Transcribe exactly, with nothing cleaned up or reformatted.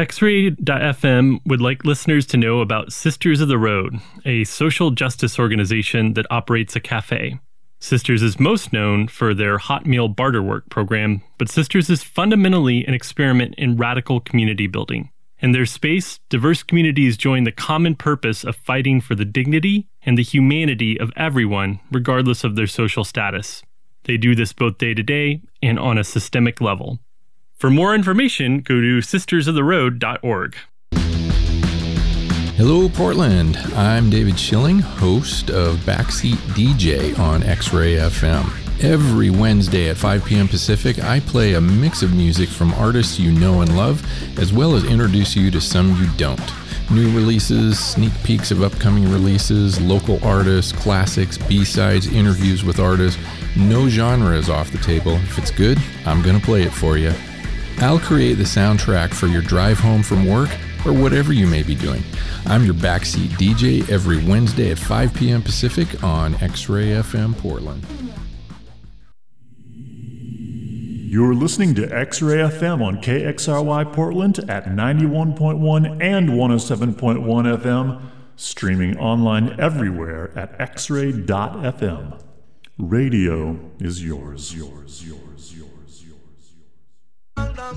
X-Ray dot F M would like listeners to know about Sisters of the Road, a social justice organization that operates a cafe. Sisters is most known for their hot meal barter work program, but Sisters is fundamentally an experiment in radical community building. In their space, diverse communities join the common purpose of fighting for the dignity and the humanity of everyone, regardless of their social status. They do this both day to day and on a systemic level. For more information, go to sisters of the road dot org. Hello, Portland. I'm David Schilling, host of Backseat D J on X-Ray F M. Every Wednesday at five p.m. Pacific, I play a mix of music from artists you know and love, as well as introduce you to some you don't. New releases, sneak peeks of upcoming releases, local artists, classics, B-sides, interviews with artists. No genre is off the table. If it's good, I'm going to play it for you. I'll create the soundtrack for your drive home from work or whatever you may be doing. I'm your backseat D J every Wednesday at five p.m. Pacific on X-Ray F M Portland. You're listening to X-Ray F M on K X R Y Portland at ninety-one point one and one oh seven point one F M, streaming online everywhere at x ray dot f m. Radio is yours, yours, yours, yours, yours, yours.